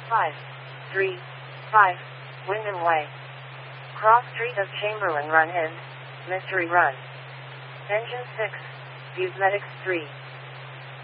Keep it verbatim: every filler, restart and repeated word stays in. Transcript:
five three five, Wyndham Way. Cross Street of Chamberlain Run End, Mystery Run. Engine six, Views Medics three.